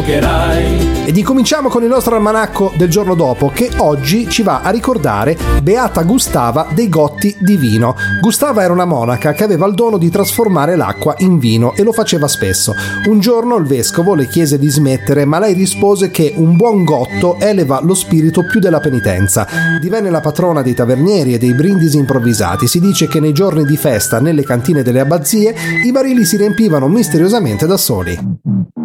giocherai. Ed incominciamo con il nostro almanacco del giorno dopo, che oggi ci va a ricordare Beata Gustava dei Gotti di Vino. Gustava era una monaca che aveva il dono di trasformare l'acqua in vino e lo faceva spesso. Un giorno il vescovo le chiese di smettere, ma lei rispose che un buon gotto eleva lo spirito più della penitenza. Divenne la patrona dei tavernieri e dei brindisi improvvisati. Si dice che nei giorni di festa nelle cantine delle abbazie i barili si riempivano misteriosamente da soli.